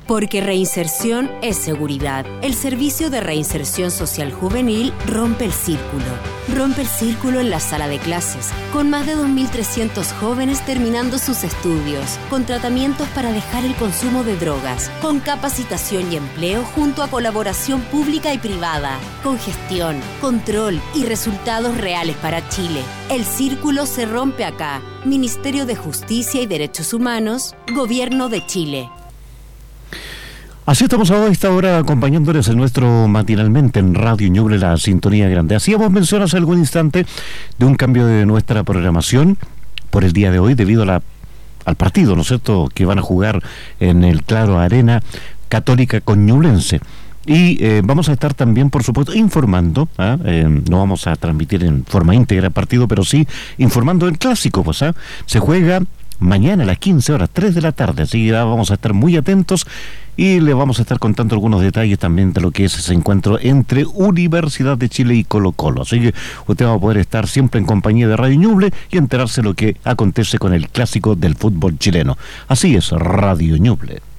Porque reinserción es seguridad. El Servicio de Reinserción Social Juvenil rompe el círculo. Rompe el círculo en la sala de clases, con más de 2.300 jóvenes terminando sus estudios, con tratamientos para dejar el consumo de drogas, con capacitación y empleo junto a colaboración pública y privada, con gestión, control y resultados reales para Chile. El círculo se rompe acá. Ministerio de Justicia y Derechos Humanos, Gobierno de Chile. Así estamos a esta hora acompañándoles en nuestro matinalmente en Radio Ñuble, la sintonía grande. Hacíamos mención hace algún instante de un cambio de nuestra programación por el día de hoy debido al partido, ¿no es cierto?, que van a jugar en el Claro Arena Católica con Ñublense. Y vamos a estar también, por supuesto, informando, no vamos a transmitir en forma íntegra el partido, pero sí informando el clásico, pues, se juega mañana a las 15 horas, 3 de la tarde, así que vamos a estar muy atentos y le vamos a estar contando algunos detalles también de lo que es ese encuentro entre Universidad de Chile y Colo-Colo. Así que usted va a poder estar siempre en compañía de Radio Ñuble y enterarse de lo que acontece con el clásico del fútbol chileno. Así es, Radio Ñuble.